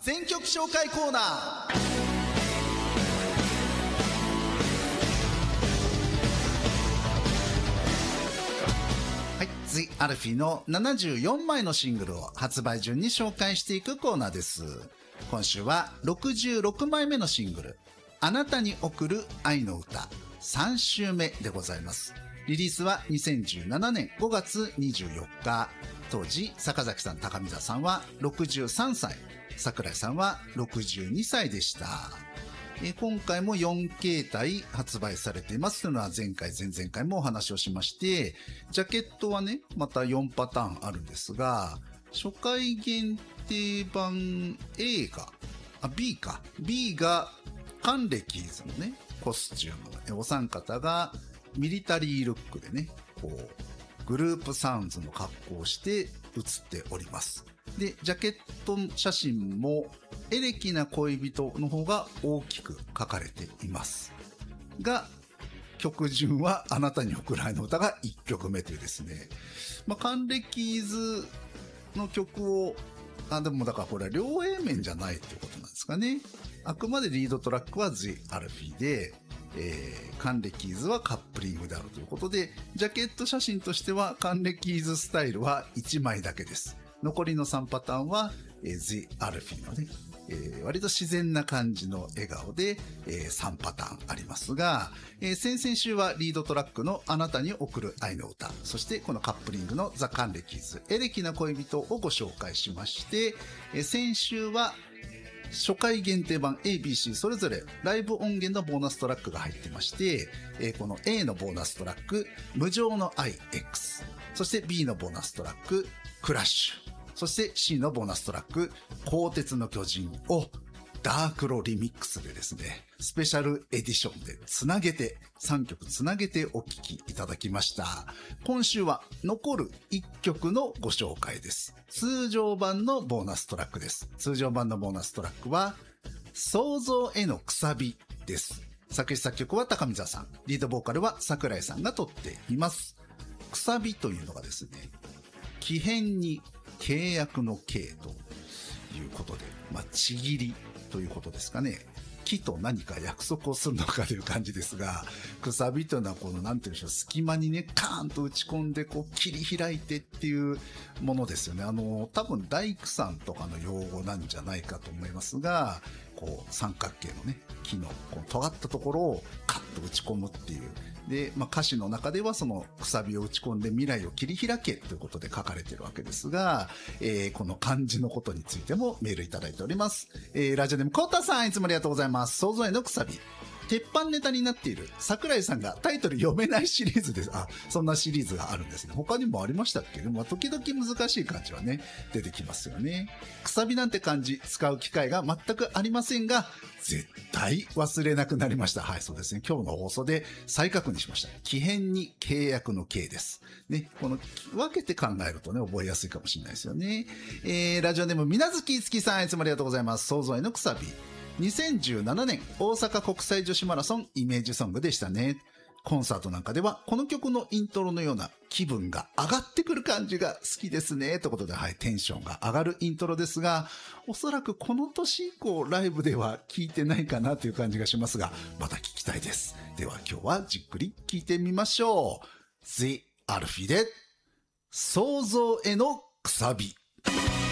全曲紹介コーナー。はい、The Alfie の74枚のシングルを発売順に紹介していくコーナーです。今週は66枚目のシングル、あなたに贈る愛の歌3週目でございます。リリースは2017年5月24日。当時、坂崎さん、高見沢さんは63歳、桜井さんは62歳でした。今回も4形態発売されていますというのは前回、前々回もお話をしまして、ジャケットはね、また4パターンあるんですが、初回限定版 A が、B か。B が、カンレキーズのね、コスチューム。お三方がミリタリールックでね、こう、グループサウンズの格好をして写っております。で、ジャケット写真も、エレキな恋人の方が大きく書かれています。が、曲順はあなたに贈る愛の歌が1曲目というですね。カンレキーズの曲を、でもだからこれは両 A 面じゃないってことなんですかね。あくまでリードトラックは The Alfie で、カンレキーズはカップリングであるということで、ジャケット写真としてはカンレキーズスタイルは1枚だけです。残りの3パターンは、The Alfie のね、割と自然な感じの笑顔で、3パターンありますが、先々週はリードトラックのあなたに贈る愛の歌、そしてこのカップリングのザ・カンレキーズ、エレキな恋人をご紹介しまして、先週は初回限定版 A、B、C それぞれライブ音源のボーナストラックが入ってまして、この A のボーナストラック、無常の愛 X、そして B のボーナストラック、クラッシュ、そして C のボーナストラック、鋼鉄の巨人をダークロリミックスでですね、スペシャルエディションでつなげて、3曲つなげてお聴きいただきました。今週は残る1曲のご紹介です。通常版のボーナストラックです。通常版のボーナストラックは、想像へのくさびです。作詞作曲は高見沢さん。リードボーカルは桜井さんが取っています。くさびというのがですね、木偏に契約の契ということで、ちぎりということですかね。木と何か約束をするのかという感じですが、くさびというのはこのなんていうんでしょう、隙間にね、カーンと打ち込んでこう切り開いてっていうものですよね。多分大工さんとかの用語なんじゃないかと思いますが、こう三角形のね、木のこう尖ったところをカッと打ち込むっていう。で、歌詞の中ではそのくさびを打ち込んで未来を切り開けということで書かれているわけですが、この漢字のことについてもメールいただいております。ラジオネームコータさん、いつもありがとうございます。想像へのくさび。鉄板ネタになっている桜井さんがタイトル読めないシリーズです。そんなシリーズがあるんですね。他にもありましたっけ？でも時々難しい漢字はね、出てきますよね。くさびなんて漢字使う機会が全くありませんが、絶対忘れなくなりました。はい、そうですね。今日の放送で再確認しました。木偏に契約の契です。ね、この分けて考えるとね、覚えやすいかもしれないですよね。ラジオネームみなずきつきさん、いつもありがとうございます。想像へのくさび。2017年大阪国際女子マラソンイメージソングでしたね。コンサートなんかではこの曲のイントロのような気分が上がってくる感じが好きですね。ということで、はい、テンションが上がるイントロですが、おそらくこの年以降ライブでは聴いてないかなという感じがしますが、また聴きたいです。では今日はじっくり聴いてみましょう。The Alfieで想像へのくさび。